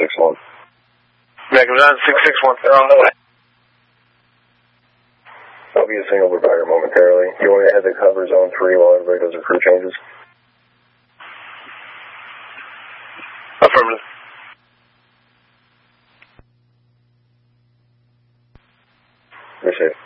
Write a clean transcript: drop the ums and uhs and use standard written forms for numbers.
661. Megalon 661, they're on the way. I'll be a single provider momentarily. You want to head to cover zone 3 while everybody does their crew changes? Affirmative. Appreciate it.